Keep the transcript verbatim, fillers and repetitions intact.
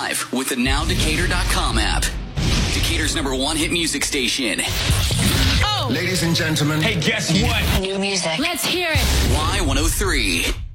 live with the now Decatur dot com app. Decatur's number one hit music station. Oh! Ladies and gentlemen. Hey, guess what? New music. Let's hear it. Y one oh three.